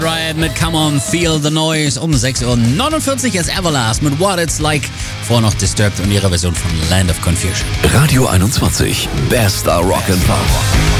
Riot mit Come On, Feel the Noise um 6:49 Uhr ist Everlast mit What It's Like. Vor noch Disturbed und ihrer Version von Land of Confusion. Radio 21, bester Rock'n'Pop.